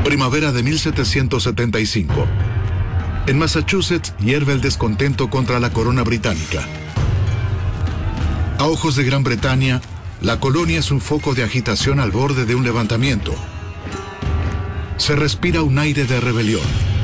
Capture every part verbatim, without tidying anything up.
Primavera de mil setecientos setenta y cinco. En Massachusetts hierve el descontento contra la corona británica. A ojos de Gran Bretaña, la colonia es un foco de agitación al borde de un levantamiento. Se respira un aire de rebelión.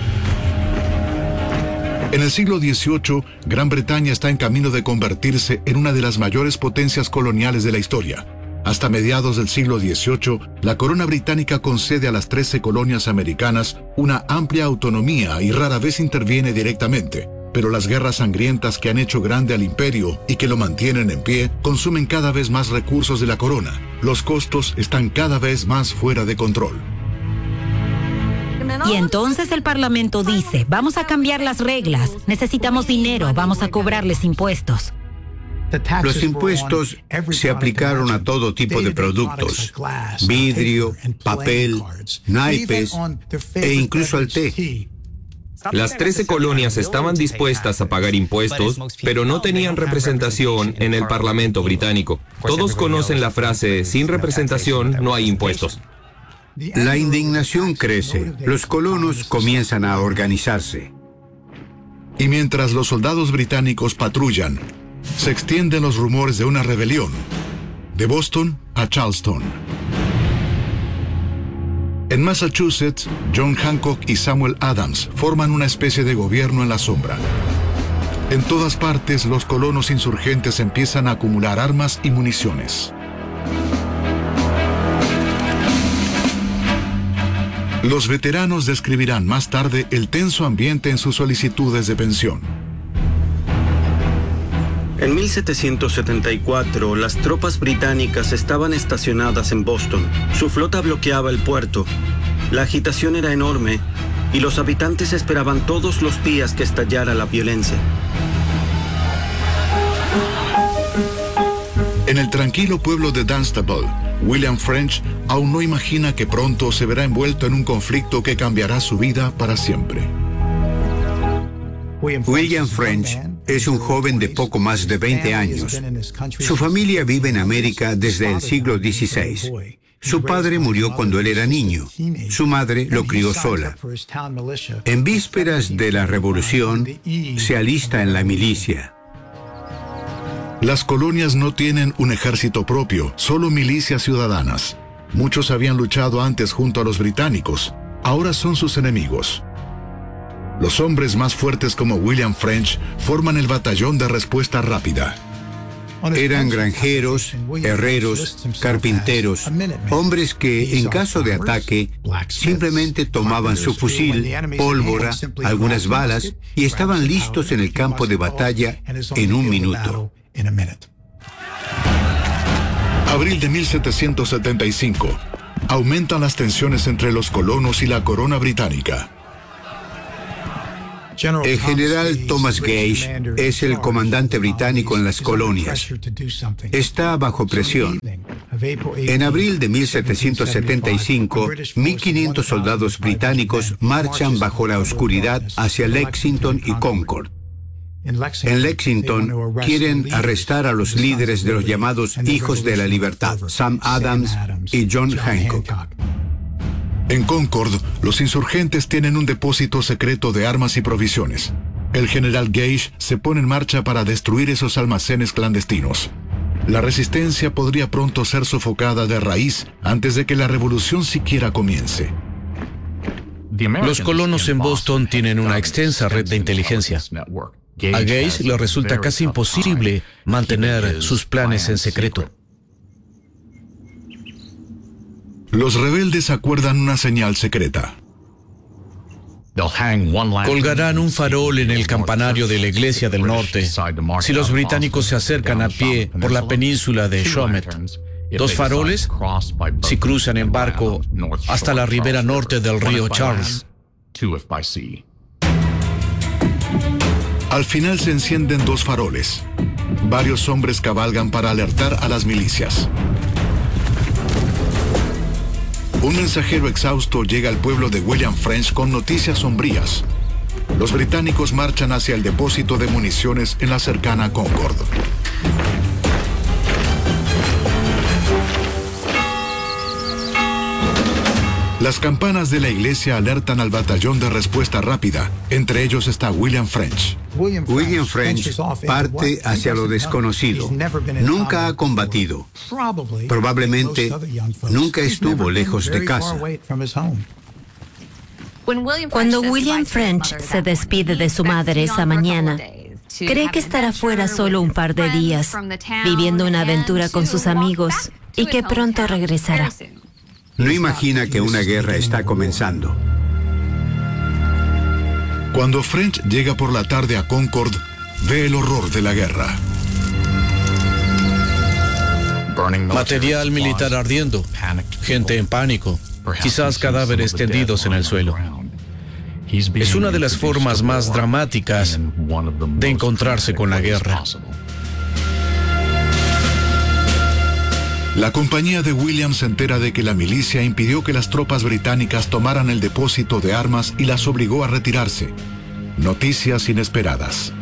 En el siglo dieciocho, Gran Bretaña está en camino de convertirse en una de las mayores potencias coloniales de la historia. Hasta mediados del siglo dieciocho, la corona británica concede a las trece colonias americanas una amplia autonomía y rara vez interviene directamente. Pero las guerras sangrientas que han hecho grande al imperio y que lo mantienen en pie consumen cada vez más recursos de la corona. Los costos están cada vez más fuera de control. Y entonces el Parlamento dice, vamos a cambiar las reglas, necesitamos dinero, vamos a cobrarles impuestos. Los impuestos se aplicaron a todo tipo de productos, vidrio, papel, naipes e incluso al té. Las trece colonias estaban dispuestas a pagar impuestos, pero no tenían representación en el Parlamento británico. Todos conocen la frase, sin representación no hay impuestos. La indignación crece, los colonos comienzan a organizarse. Y mientras los soldados británicos patrullan, se extienden los rumores de una rebelión, de Boston a Charleston. En Massachusetts, John Hancock y Samuel Adams forman una especie de gobierno en la sombra. En todas partes, los colonos insurgentes empiezan a acumular armas y municiones. Los veteranos describirán más tarde el tenso ambiente en sus solicitudes de pensión. En mil setecientos setenta y cuatro, las tropas británicas estaban estacionadas en Boston. Su flota bloqueaba el puerto. La agitación era enorme y los habitantes esperaban todos los días que estallara la violencia. En el tranquilo pueblo de Dunstable, William French aún no imagina que pronto se verá envuelto en un conflicto que cambiará su vida para siempre. William French es un joven de poco más de veinte años. Su familia vive en América desde el siglo dieciséis. Su padre murió cuando él era niño. Su madre lo crió sola. En vísperas de la revolución, se alista en la milicia. Las colonias no tienen un ejército propio, solo milicias ciudadanas. Muchos habían luchado antes junto a los británicos, ahora son sus enemigos. Los hombres más fuertes como William French forman el batallón de respuesta rápida. Eran granjeros, herreros, carpinteros, hombres que en caso de ataque simplemente tomaban su fusil, pólvora, algunas balas y estaban listos en el campo de batalla en un minuto. Abril de mil setecientos setenta y cinco. Aumentan las tensiones entre los colonos y la corona británica. El general Thomas Gage es el comandante británico en las colonias. Está bajo presión. En abril de mil setecientos setenta y cinco, mil quinientos soldados británicos marchan bajo la oscuridad hacia Lexington y Concord. En Lexington quieren arrestar a los líderes de los llamados Hijos de la Libertad, Sam Adams y John Hancock. En Concord, los insurgentes tienen un depósito secreto de armas y provisiones. El general Gage se pone en marcha para destruir esos almacenes clandestinos. La resistencia podría pronto ser sofocada de raíz antes de que la revolución siquiera comience. Los colonos en Boston tienen una extensa red de inteligencia. A Gage le resulta casi imposible mantener sus planes en secreto. Los rebeldes acuerdan una señal secreta. Colgarán un farol en el campanario de la iglesia del norte si los británicos se acercan a pie por la península de Shomet. Dos faroles si cruzan en barco hasta la ribera norte del río Charles. Al final se encienden dos faroles. Varios hombres cabalgan para alertar a las milicias. Un mensajero exhausto llega al pueblo de William French con noticias sombrías. Los británicos marchan hacia el depósito de municiones en la cercana Concord. Las campanas de la iglesia alertan al batallón de respuesta rápida. Entre ellos está William French. William French parte hacia lo desconocido. Nunca ha combatido. Probablemente nunca estuvo lejos de casa. Cuando William French se despide de su madre esa mañana, cree que estará fuera solo un par de días, viviendo una aventura con sus amigos, y que pronto regresará. No imagina que una guerra está comenzando. Cuando French llega por la tarde a Concord, ve el horror de la guerra. Material militar ardiendo, gente en pánico, quizás cadáveres tendidos en el suelo. Es una de las formas más dramáticas de encontrarse con la guerra. La compañía de Williams se entera de que la milicia impidió que las tropas británicas tomaran el depósito de armas y las obligó a retirarse. Noticias inesperadas.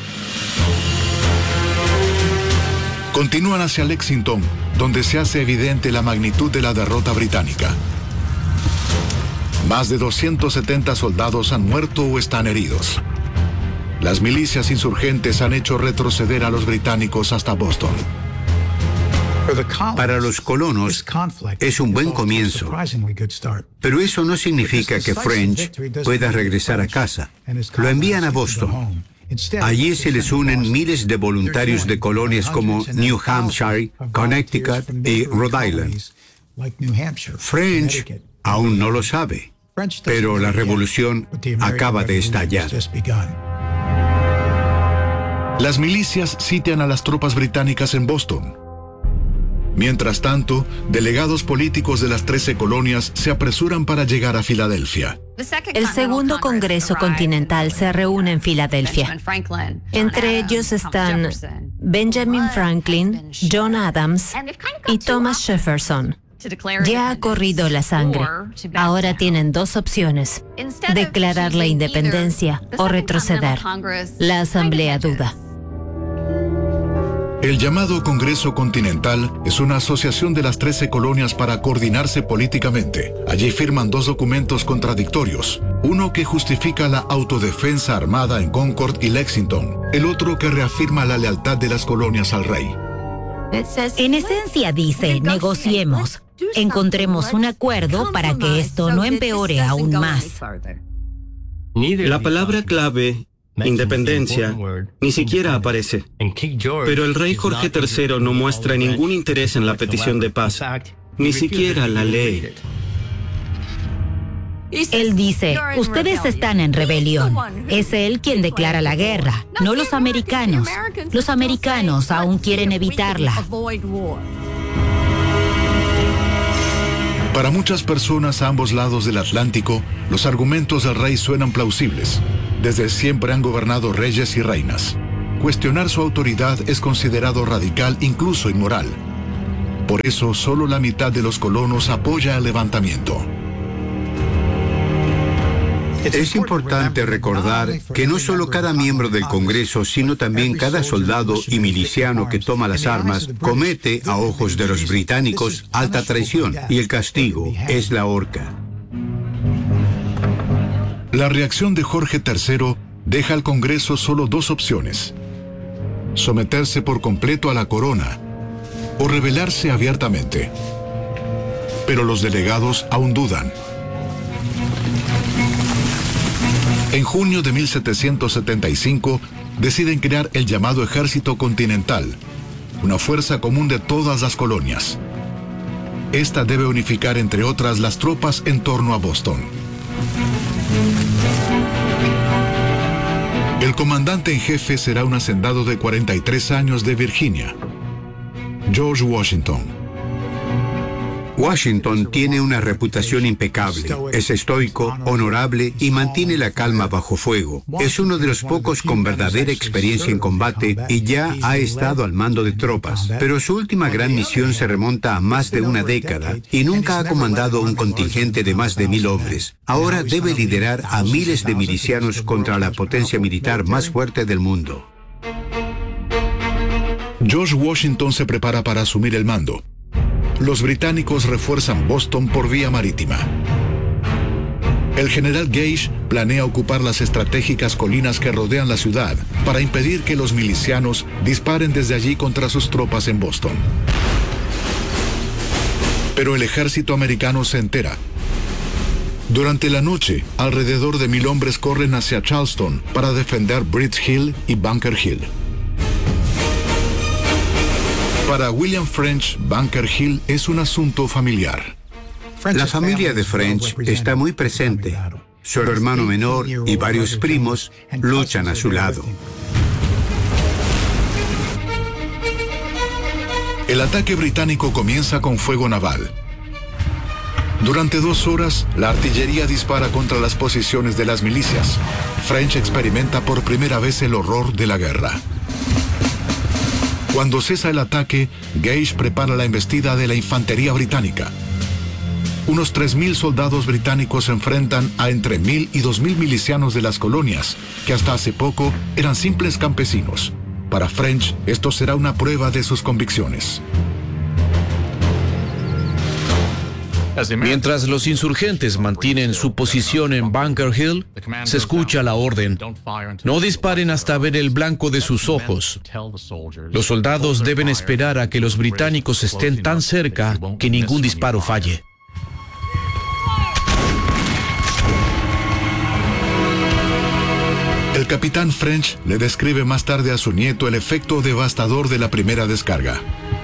Continúan hacia Lexington, donde se hace evidente la magnitud de la derrota británica. Más de doscientos setenta soldados han muerto o están heridos. Las milicias insurgentes han hecho retroceder a los británicos hasta Boston. Para los colonos es un buen comienzo, pero eso no significa que French pueda regresar a casa. Lo envían a Boston. Allí se les unen miles de voluntarios de colonias como New Hampshire, Connecticut y Rhode Island. French aún no lo sabe, pero la revolución acaba de estallar. Las milicias sitian a las tropas británicas en Boston. Mientras tanto, delegados políticos de las trece colonias se apresuran para llegar a Filadelfia. El segundo Congreso Continental se reúne en Filadelfia. Entre ellos están Benjamin Franklin, John Adams y Thomas Jefferson. Ya ha corrido la sangre. Ahora tienen dos opciones: declarar la independencia o retroceder. La Asamblea duda. El llamado Congreso Continental es una asociación de las trece colonias para coordinarse políticamente. Allí firman dos documentos contradictorios. Uno que justifica la autodefensa armada en Concord y Lexington. El otro que reafirma la lealtad de las colonias al rey. En esencia dice, negociemos, encontremos un acuerdo para que esto no empeore aún más. La palabra clave, independencia, ni siquiera aparece. Pero el rey Jorge tercero no muestra ningún interés en la petición de paz, ni siquiera la lee. Él dice, ustedes están en rebelión. Es él quien declara la guerra, no los americanos. Los americanos aún quieren evitarla. Para muchas personas a ambos lados del Atlántico, los argumentos del rey suenan plausibles. Desde siempre han gobernado reyes y reinas. Cuestionar su autoridad es considerado radical, incluso inmoral. Por eso, solo la mitad de los colonos apoya el levantamiento. Es importante recordar que no solo cada miembro del Congreso, sino también cada soldado y miliciano que toma las armas comete, a ojos de los británicos, alta traición, y el castigo es la horca. La reacción de Jorge tercero deja al Congreso solo dos opciones: someterse por completo a la corona o rebelarse abiertamente. Pero los delegados aún dudan. En junio de mil setecientos setenta y cinco deciden crear el llamado Ejército Continental, una fuerza común de todas las colonias. Esta debe unificar, entre otras, las tropas en torno a Boston. El comandante en jefe será un hacendado de cuarenta y tres años de Virginia, George Washington. Washington tiene una reputación impecable. Es estoico, honorable y mantiene la calma bajo fuego. Es uno de los pocos con verdadera experiencia en combate y ya ha estado al mando de tropas. Pero su última gran misión se remonta a más de una década y nunca ha comandado un contingente de más de mil hombres. Ahora debe liderar a miles de milicianos contra la potencia militar más fuerte del mundo. George Washington se prepara para asumir el mando. Los británicos refuerzan Boston por vía marítima. El general Gage planea ocupar las estratégicas colinas que rodean la ciudad para impedir que los milicianos disparen desde allí contra sus tropas en Boston. Pero el ejército americano se entera. Durante la noche, alrededor de mil hombres corren hacia Charleston para defender Bridge Hill y Bunker Hill. Para William French, Bunker Hill es un asunto familiar. La familia de French está muy presente. Su hermano menor y varios primos luchan a su lado. El ataque británico comienza con fuego naval. Durante dos horas, la artillería dispara contra las posiciones de las milicias. French experimenta por primera vez el horror de la guerra. Cuando cesa el ataque, Gage prepara la embestida de la infantería británica. Unos tres mil soldados británicos se enfrentan a entre mil y dos mil milicianos de las colonias, que hasta hace poco eran simples campesinos. Para French, esto será una prueba de sus convicciones. Mientras los insurgentes mantienen su posición en Bunker Hill, se escucha la orden: no disparen hasta ver el blanco de sus ojos. Los soldados deben esperar a que los británicos estén tan cerca que ningún disparo falle. El capitán French le describe más tarde a su nieto el efecto devastador de la primera descarga.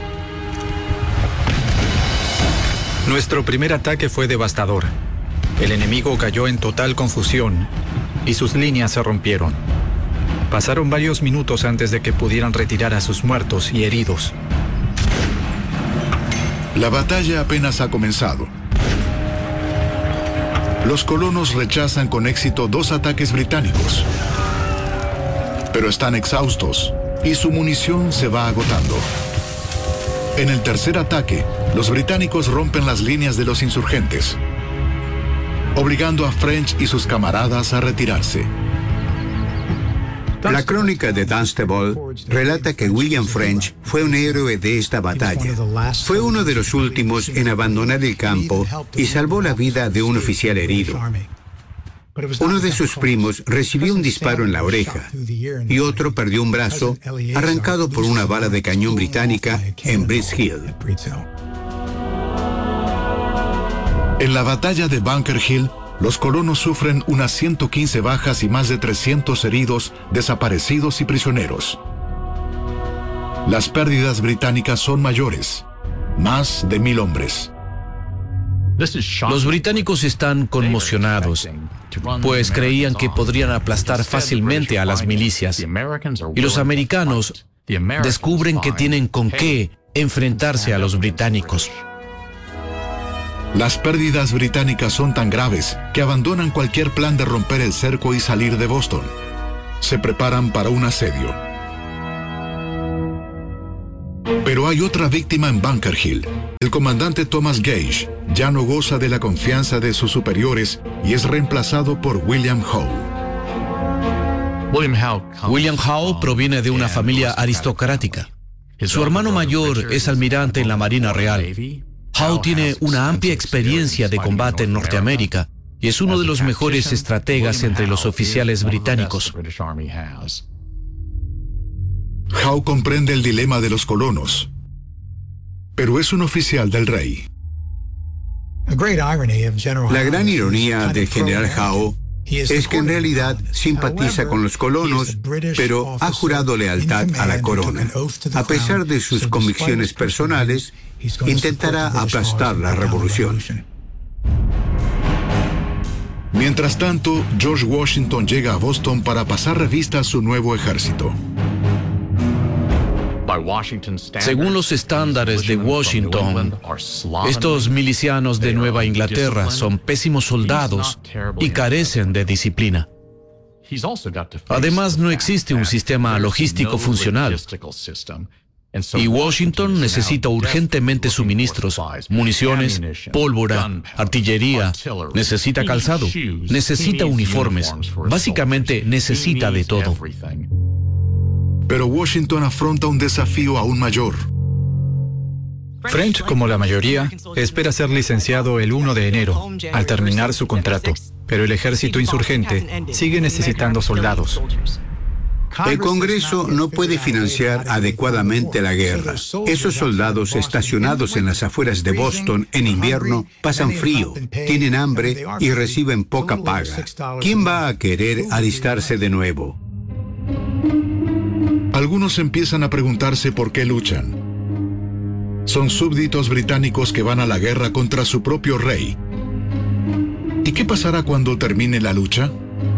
Nuestro primer ataque fue devastador. El enemigo cayó en total confusión y sus líneas se rompieron. Pasaron varios minutos antes de que pudieran retirar a sus muertos y heridos. La batalla apenas ha comenzado. Los colonos rechazan con éxito dos ataques británicos, pero están exhaustos y su munición se va agotando. En el tercer ataque, los británicos rompen las líneas de los insurgentes, obligando a French y sus camaradas a retirarse. La crónica de Dunstable relata que William French fue un héroe de esta batalla. Fue uno de los últimos en abandonar el campo y salvó la vida de un oficial herido. Uno de sus primos recibió un disparo en la oreja y otro perdió un brazo arrancado por una bala de cañón británica en Bridge Hill. En la batalla de Bunker Hill, los colonos sufren unas ciento quince bajas y más de trescientos heridos, desaparecidos y prisioneros. Las pérdidas británicas son mayores, más de mil hombres. Los británicos están conmocionados, pues creían que podrían aplastar fácilmente a las milicias. Y los americanos descubren que tienen con qué enfrentarse a los británicos. Las pérdidas británicas son tan graves que abandonan cualquier plan de romper el cerco y salir de Boston. Se preparan para un asedio. Pero hay otra víctima en Bunker Hill. El comandante Thomas Gage ya no goza de la confianza de sus superiores y es reemplazado por William Howe. William Howe proviene de una familia aristocrática. Su hermano mayor es almirante en la Marina Real. Howe tiene una amplia experiencia de combate en Norteamérica y es uno de los mejores estrategas entre los oficiales británicos. Howe comprende el dilema de los colonos, pero es un oficial del rey. La gran ironía del general Howe es que en realidad simpatiza con los colonos, pero ha jurado lealtad a la corona. A pesar de sus convicciones personales, intentará aplastar la revolución. Mientras tanto, George Washington llega a Boston para pasar revista a su nuevo ejército. Según los estándares de Washington, estos milicianos de Nueva Inglaterra son pésimos soldados y carecen de disciplina. Además, no existe un sistema logístico funcional. Y Washington necesita urgentemente suministros, municiones, pólvora, artillería, necesita calzado, necesita uniformes, básicamente necesita de todo. Pero Washington afronta un desafío aún mayor. French, como la mayoría, espera ser licenciado el primero de enero, al terminar su contrato. Pero el ejército insurgente sigue necesitando soldados. El Congreso no puede financiar adecuadamente la guerra. Esos soldados estacionados en las afueras de Boston en invierno pasan frío, tienen hambre y reciben poca paga. ¿Quién va a querer alistarse de nuevo? Algunos empiezan a preguntarse por qué luchan. Son súbditos británicos que van a la guerra contra su propio rey. ¿Y qué pasará cuando termine la lucha?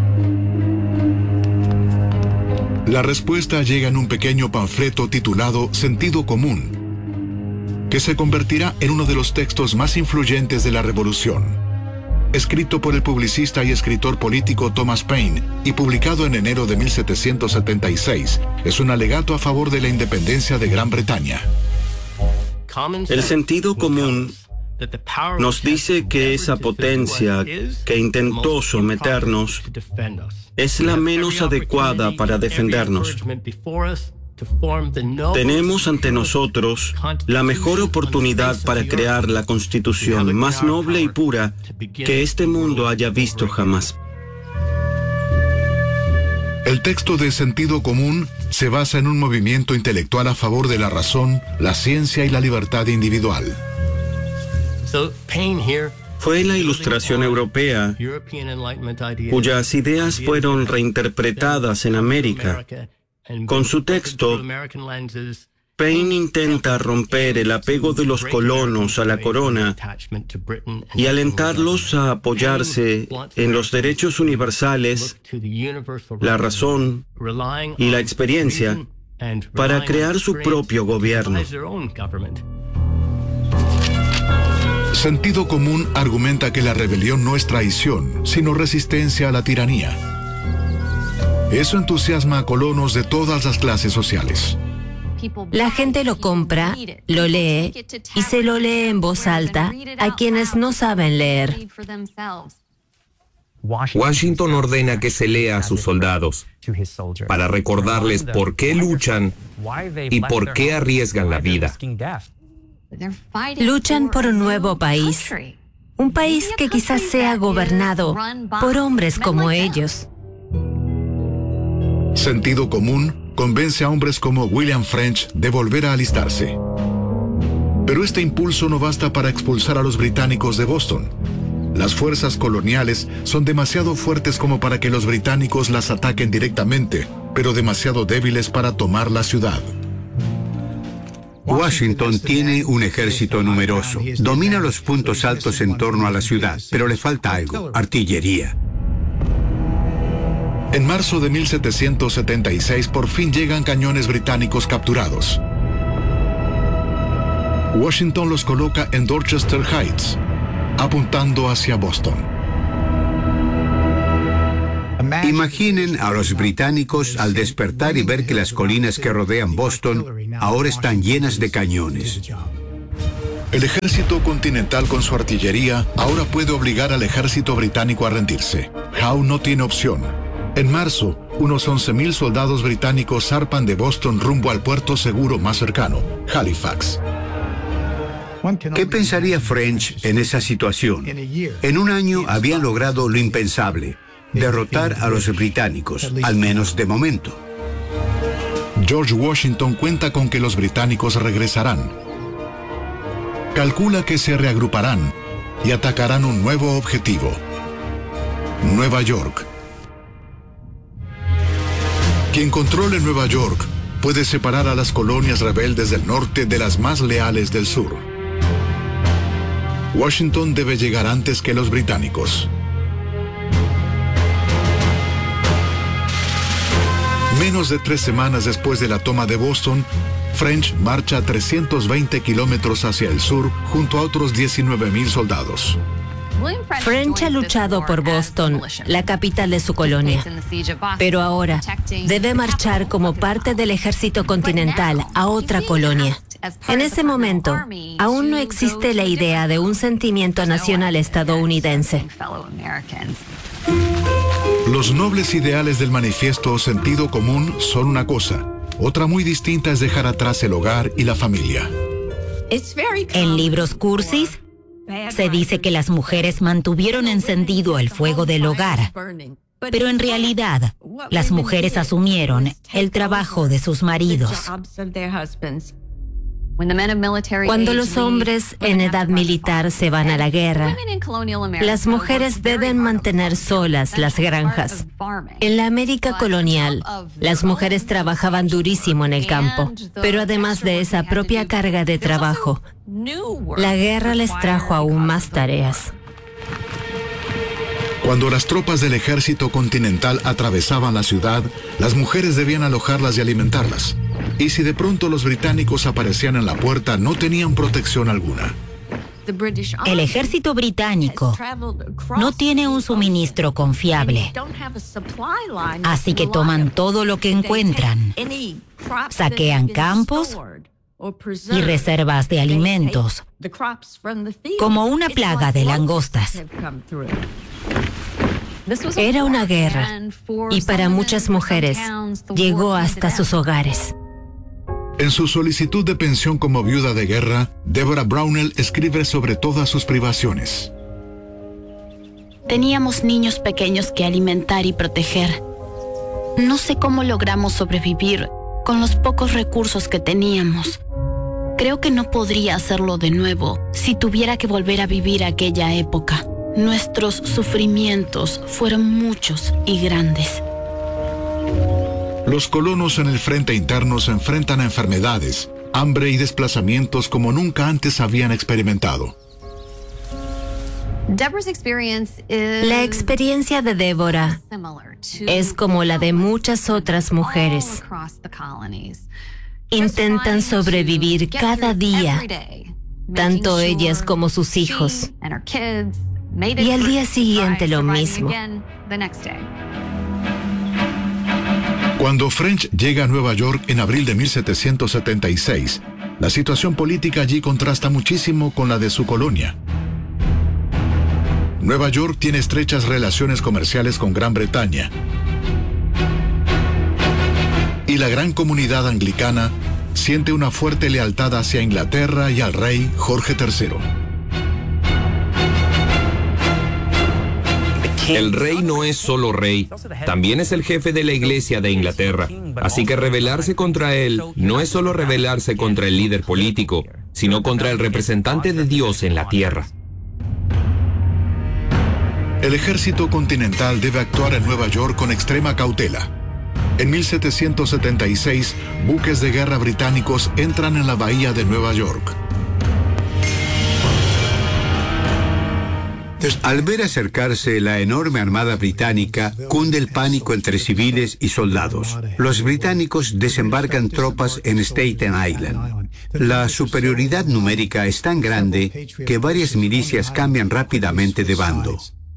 La respuesta llega en un pequeño panfleto titulado Sentido Común, que se convertirá en uno de los textos más influyentes de la Revolución. Escrito por el publicista y escritor político Thomas Paine y publicado en enero de mil setecientos setenta y seis, es un alegato a favor de la independencia de Gran Bretaña. El sentido común nos dice que esa potencia que intentó someternos es la menos adecuada para defendernos. Tenemos ante nosotros la mejor oportunidad para crear la constitución más noble y pura que este mundo haya visto jamás. El texto de Sentido Común se basa en un movimiento intelectual a favor de la razón, la ciencia y la libertad individual. Fue la Ilustración europea cuyas ideas fueron reinterpretadas en América. Con su texto, Paine intenta romper el apego de los colonos a la corona y alentarlos a apoyarse en los derechos universales, la razón y la experiencia para crear su propio gobierno. Sentido Común argumenta que la rebelión no es traición, sino resistencia a la tiranía. Eso entusiasma a colonos de todas las clases sociales. La gente lo compra, lo lee y se lo lee en voz alta a quienes no saben leer. Washington ordena que se lea a sus soldados para recordarles por qué luchan y por qué arriesgan la vida. Luchan por un nuevo país, un país que quizás sea gobernado por hombres como ellos. Sentido Común convence a hombres como William French de volver a alistarse. Pero este impulso no basta para expulsar a los británicos de Boston. Las fuerzas coloniales son demasiado fuertes como para que los británicos las ataquen directamente, pero demasiado débiles para tomar la ciudad. Washington tiene un ejército numeroso, domina los puntos altos en torno a la ciudad, pero le falta algo: artillería. En marzo de mil setecientos setenta y seis por fin llegan cañones británicos capturados. Washington los coloca en Dorchester Heights, apuntando hacia Boston. Imaginen a los británicos al despertar y ver que las colinas que rodean Boston ahora están llenas de cañones. El ejército continental con su artillería ahora puede obligar al ejército británico a rendirse. Howe no tiene opción. En marzo, unos once mil soldados británicos zarpan de Boston rumbo al puerto seguro más cercano, Halifax. ¿Qué pensaría French en esa situación? En un año habían logrado lo impensable: derrotar a los británicos, al menos de momento. George Washington cuenta con que los británicos regresarán. Calcula que se reagruparán y atacarán un nuevo objetivo: Nueva York. Quien controle Nueva York puede separar a las colonias rebeldes del norte de las más leales del sur. Washington debe llegar antes que los británicos. Menos de tres semanas después de la toma de Boston, French marcha trescientos veinte kilómetros hacia el sur junto a otros diecinueve mil soldados. French ha luchado por Boston, la capital de su colonia, pero ahora debe marchar como parte del ejército continental a otra colonia. En ese momento, aún no existe la idea de un sentimiento nacional estadounidense. Los nobles ideales del manifiesto Sentido Común son una cosa. Otra muy distinta es dejar atrás el hogar y la familia. En libros cursis, Se dice que las mujeres mantuvieron encendido el fuego del hogar, pero en realidad las mujeres asumieron el trabajo de sus maridos. Cuando los hombres en edad militar se van a la guerra, las mujeres deben mantener solas las granjas. En la América colonial, las mujeres trabajaban durísimo en el campo, pero además de esa propia carga de trabajo, la guerra les trajo aún más tareas. Cuando las tropas del ejército continental atravesaban la ciudad, las mujeres debían alojarlas y alimentarlas. Y si de pronto los británicos aparecían en la puerta, no tenían protección alguna. El ejército británico no tiene un suministro confiable, así que toman todo lo que encuentran, saquean campos y reservas de alimentos, como una plaga de langostas. Era una guerra, y para muchas mujeres llegó hasta sus hogares. En su solicitud de pensión como viuda de guerra, Deborah Brownell escribe sobre todas sus privaciones. Teníamos niños pequeños que alimentar y proteger. No sé cómo logramos sobrevivir con los pocos recursos que teníamos. Creo que no podría hacerlo de nuevo si tuviera que volver a vivir aquella época. Nuestros sufrimientos fueron muchos y grandes. Los colonos en el frente interno se enfrentan a enfermedades, hambre y desplazamientos como nunca antes habían experimentado. La experiencia de Deborah es como la de muchas otras mujeres. Intentan sobrevivir cada día, tanto ellas como sus hijos. Y al día siguiente lo mismo. Cuando French llega a Nueva York en abril de mil setecientos setenta y seis, la situación política allí contrasta muchísimo con la de su colonia. Nueva York tiene estrechas relaciones comerciales con Gran Bretaña. Y la gran comunidad anglicana siente una fuerte lealtad hacia Inglaterra y al rey Jorge tercero. El rey no es solo rey, también es el jefe de la Iglesia de Inglaterra. Así que rebelarse contra él no es solo rebelarse contra el líder político, sino contra el representante de Dios en la tierra. El ejército continental debe actuar en Nueva York con extrema cautela. En mil setecientos setenta y seis, buques de guerra británicos entran en la bahía de Nueva York. Al ver acercarse la enorme armada británica, cunde el pánico entre civiles y soldados. Los británicos desembarcan tropas en Staten Island. La superioridad numérica es tan grande que varias milicias cambian rápidamente de bando.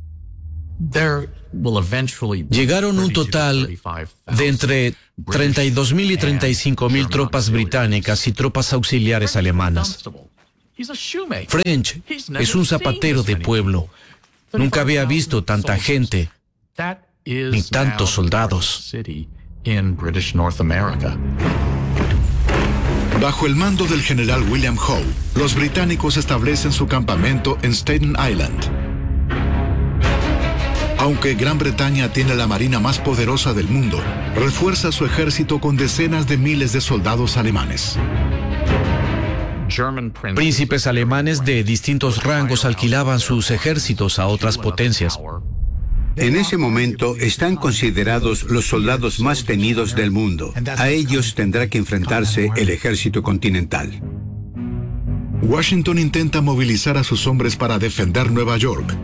Llegaron un total de entre treinta y dos mil y treinta y cinco mil tropas británicas y tropas auxiliares alemanas. French es un zapatero de pueblo. Nunca había visto tanta gente ni tantos soldados. Bajo el mando del general William Howe, los británicos establecen su campamento en Staten Island. Aunque Gran Bretaña tiene la marina más poderosa del mundo, refuerza su ejército con decenas de miles de soldados alemanes. Príncipes alemanes de distintos rangos alquilaban sus ejércitos a otras potencias. En ese momento están considerados los soldados más temidos del mundo. A ellos tendrá que enfrentarse el ejército continental. Washington intenta movilizar a sus hombres para defender Nueva York.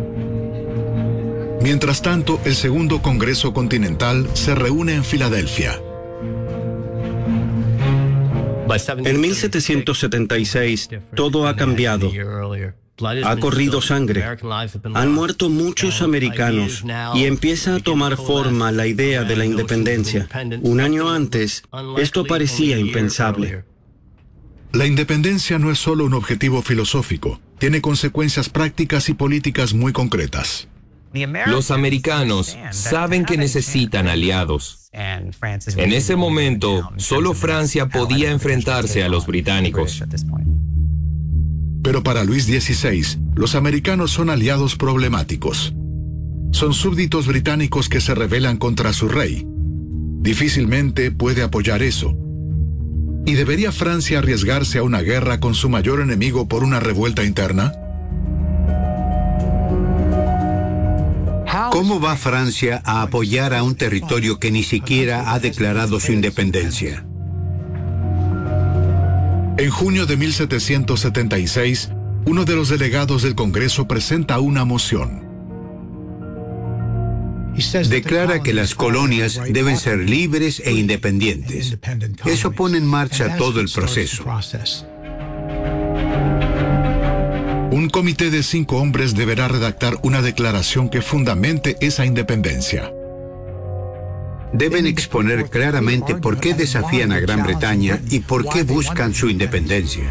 Mientras tanto, el segundo Congreso Continental se reúne en Filadelfia. En mil setecientos setenta y seis, todo ha cambiado. Ha corrido sangre. Han muerto muchos americanos y empieza a tomar forma la idea de la independencia. Un año antes, esto parecía impensable. La independencia no es solo un objetivo filosófico, tiene consecuencias prácticas y políticas muy concretas. Los americanos saben que necesitan aliados. En ese momento, solo Francia podía enfrentarse a los británicos. Pero para Luis dieciséis, los americanos son aliados problemáticos. Son súbditos británicos que se rebelan contra su rey. Difícilmente puede apoyar eso. ¿Y debería Francia arriesgarse a una guerra con su mayor enemigo por una revuelta interna? ¿Cómo va Francia a apoyar a un territorio que ni siquiera ha declarado su independencia? En junio de mil setecientos setenta y seis, uno de los delegados del Congreso presenta una moción. Declara que las colonias deben ser libres e independientes. Eso pone en marcha todo el proceso. Un comité de cinco hombres deberá redactar una declaración que fundamente esa independencia. Deben exponer claramente por qué desafían a Gran Bretaña y por qué buscan su independencia.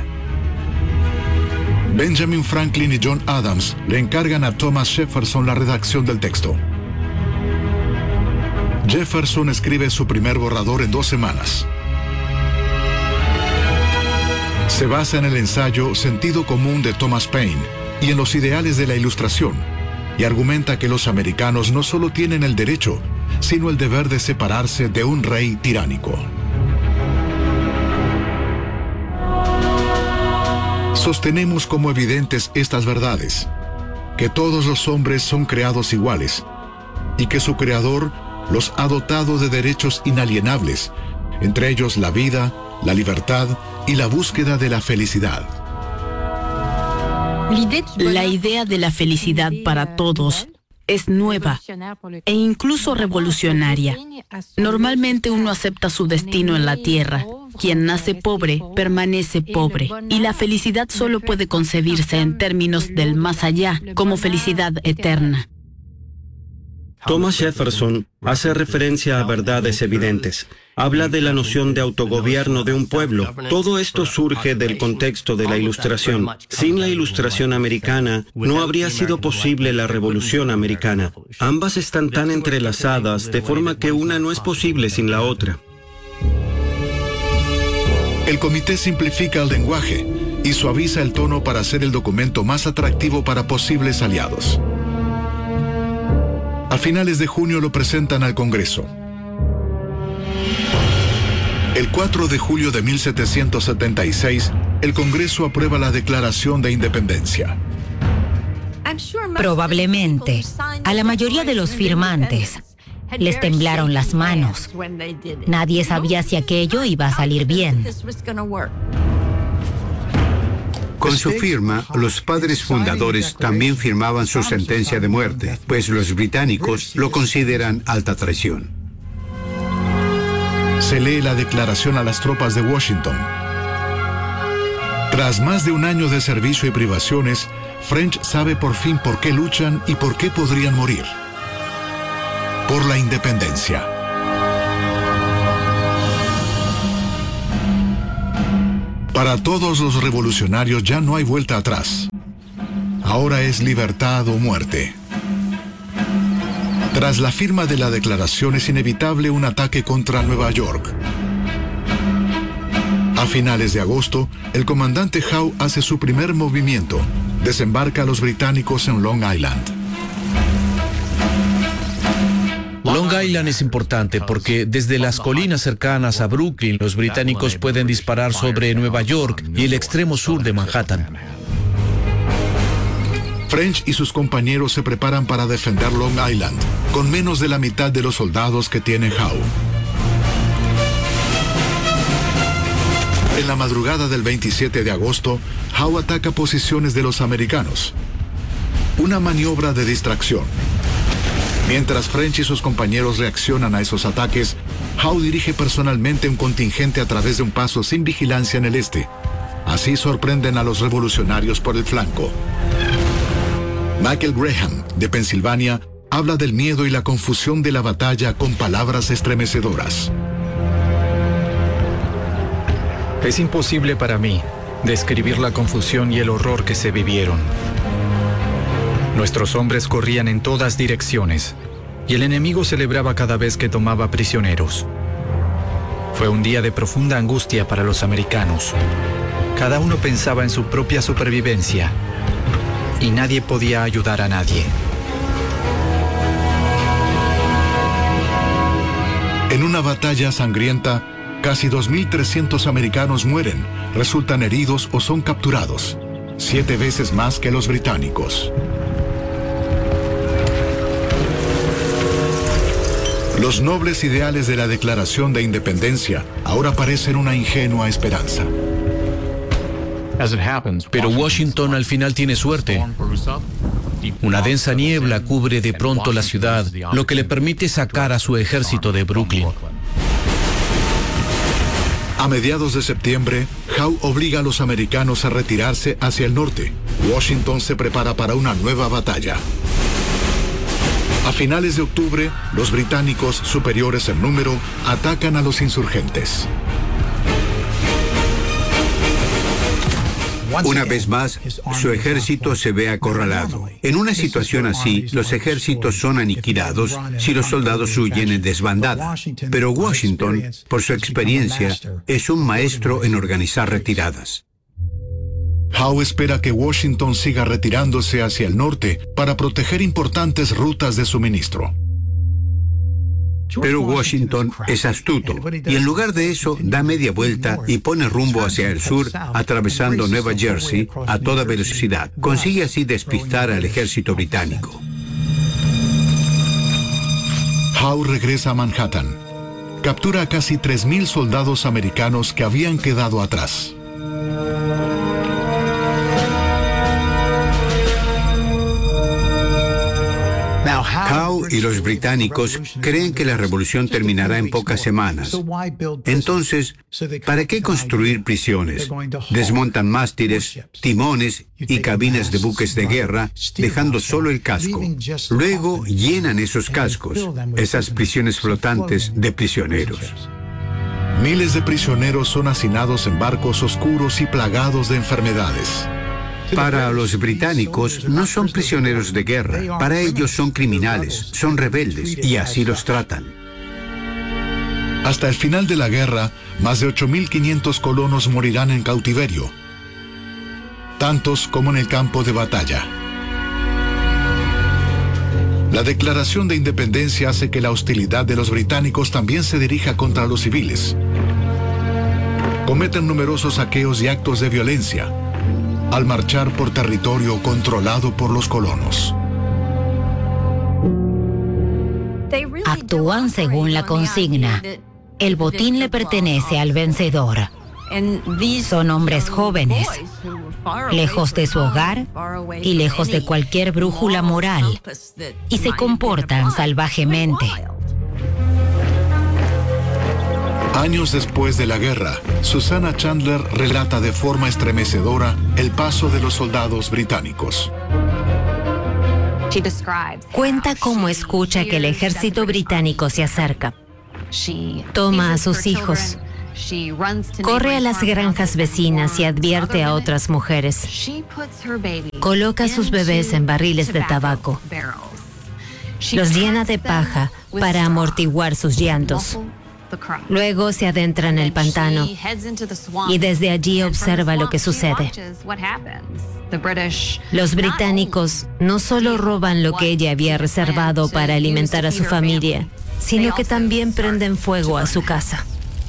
Benjamin Franklin y John Adams le encargan a Thomas Jefferson la redacción del texto. Jefferson escribe su primer borrador en dos semanas. Se basa en el ensayo Sentido Común de Thomas Paine y en los ideales de la Ilustración, y argumenta que los americanos no solo tienen el derecho, sino el deber de separarse de un rey tiránico. Sostenemos como evidentes estas verdades, que todos los hombres son creados iguales, y que su Creador los ha dotado de derechos inalienables, entre ellos la vida, la libertad y la búsqueda de la felicidad. La idea de la felicidad para todos es nueva e incluso revolucionaria. Normalmente uno acepta su destino en la tierra. Quien nace pobre, permanece pobre. Y la felicidad solo puede concebirse en términos del más allá, como felicidad eterna. Thomas Jefferson hace referencia a verdades evidentes. Habla de la noción de autogobierno de un pueblo. Todo esto surge del contexto de la Ilustración. Sin la Ilustración americana, no habría sido posible la Revolución americana. Ambas están tan entrelazadas de forma que una no es posible sin la otra. El comité simplifica el lenguaje y suaviza el tono para hacer el documento más atractivo para posibles aliados. A finales de junio lo presentan al Congreso. El cuatro de julio de mil setecientos setenta y seis, el Congreso aprueba la Declaración de Independencia. Probablemente, a la mayoría de los firmantes les temblaron las manos. Nadie sabía si aquello iba a salir bien. Con su firma, los padres fundadores también firmaban su sentencia de muerte, pues los británicos lo consideran alta traición. Se lee la declaración a las tropas de Washington. Tras más de un año de servicio y privaciones, French sabe por fin por qué luchan y por qué podrían morir. Por la independencia. Para todos los revolucionarios ya no hay vuelta atrás. Ahora es libertad o muerte. Tras la firma de la declaración es inevitable un ataque contra Nueva York. A finales de agosto, el comandante Howe hace su primer movimiento. Desembarca a los británicos en Long Island. Long Island es importante porque desde las colinas cercanas a Brooklyn los británicos pueden disparar sobre Nueva York y el extremo sur de Manhattan. French y sus compañeros se preparan para defender Long Island, con menos de la mitad de los soldados que tiene Howe. En la madrugada del veintisiete de agosto, Howe ataca posiciones de los americanos. Una maniobra de distracción. Mientras French y sus compañeros reaccionan a esos ataques, Howe dirige personalmente un contingente a través de un paso sin vigilancia en el este. Así sorprenden a los revolucionarios por el flanco. Michael Graham, de Pensilvania, habla del miedo y la confusión de la batalla con palabras estremecedoras. Es imposible para mí describir la confusión y el horror que se vivieron. Nuestros hombres corrían en todas direcciones y el enemigo celebraba cada vez que tomaba prisioneros. Fue un día de profunda angustia para los americanos. Cada uno pensaba en su propia supervivencia y nadie podía ayudar a nadie. En una batalla sangrienta, casi dos mil trescientos americanos mueren, resultan heridos o son capturados, siete veces más que los británicos. Los nobles ideales de la Declaración de Independencia ahora parecen una ingenua esperanza. Pero Washington al final tiene suerte. Una densa niebla cubre de pronto la ciudad, lo que le permite sacar a su ejército de Brooklyn. A mediados de septiembre, Howe obliga a los americanos a retirarse hacia el norte. Washington se prepara para una nueva batalla. A finales de octubre, los británicos, superiores en número, atacan a los insurgentes. Una vez más, su ejército se ve acorralado. En una situación así, los ejércitos son aniquilados si los soldados huyen en desbandada. Pero Washington, por su experiencia, es un maestro en organizar retiradas. Howe espera que Washington siga retirándose hacia el norte para proteger importantes rutas de suministro. Pero Washington es astuto y en lugar de eso da media vuelta y pone rumbo hacia el sur, atravesando Nueva Jersey a toda velocidad. Consigue así despistar al ejército británico. Howe regresa a Manhattan. Captura a casi tres mil soldados americanos que habían quedado atrás. Howe y los británicos creen que la revolución terminará en pocas semanas. Entonces, ¿para qué construir prisiones? Desmontan mástiles, timones y cabinas de buques de guerra, dejando solo el casco. Luego llenan esos cascos, esas prisiones flotantes, de prisioneros. Miles de prisioneros son hacinados en barcos oscuros y plagados de enfermedades. Para los británicos no son prisioneros de guerra, para ellos son criminales, son rebeldes y así los tratan. Hasta el final de la guerra, más de ocho mil quinientos colonos morirán en cautiverio, tantos como en el campo de batalla. La Declaración de Independencia hace que la hostilidad de los británicos también se dirija contra los civiles. Cometen numerosos saqueos y actos de violencia al marchar por territorio controlado por los colonos. Actúan según la consigna. El botín le pertenece al vencedor. Son hombres jóvenes, lejos de su hogar y lejos de cualquier brújula moral, y se comportan salvajemente. Años después de la guerra, Susanna Chandler relata de forma estremecedora el paso de los soldados británicos. Cuenta cómo escucha que el ejército británico se acerca. Toma a sus hijos, corre a las granjas vecinas y advierte a otras mujeres. Coloca a sus bebés en barriles de tabaco. Los llena de paja para amortiguar sus llantos. Luego se adentra en el pantano y desde allí observa lo que sucede. Los británicos no solo roban lo que ella había reservado para alimentar a su familia, sino que también prenden fuego a su casa.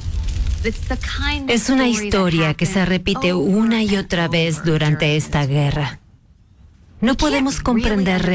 Es una historia que se repite una y otra vez durante esta guerra. No podemos comprender